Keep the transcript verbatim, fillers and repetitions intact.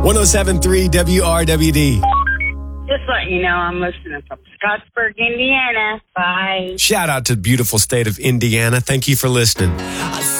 one oh seven point three W R W D. Just letting you know I'm listening from Scottsburg, Indiana. Bye. Shout out to the beautiful state of Indiana. Thank you for listening.